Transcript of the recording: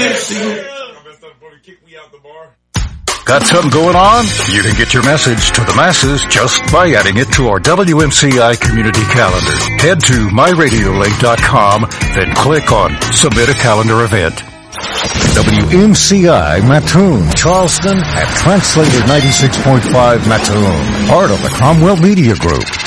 Got something going on? You can get your message to the masses just by adding it to our WMCI community calendar. Head to myradiolink.com, then click on Submit a Calendar Event. WMCI Mattoon, Charleston, and Translator 96.5 Mattoon, part of the Cromwell Media Group.